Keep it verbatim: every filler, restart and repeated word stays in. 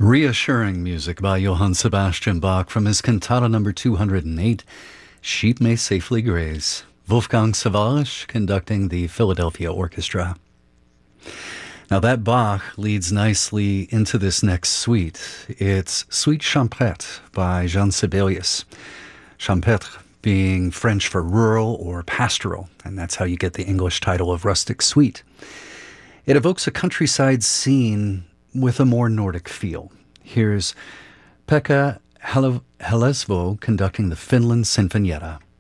Reassuring music by Johann Sebastian Bach from his cantata number two hundred eight, Sheep May Safely Graze. Wolfgang Sawallisch conducting the Philadelphia Orchestra. Now that Bach leads nicely into this next suite. It's Suite Champêtre by Jean Sibelius. Champêtre being French for rural or pastoral, and that's how you get the English title of Rustic Suite. It evokes a countryside scene with a more Nordic feel. Here's Pekka Hellesvo conducting the Finland Sinfonietta.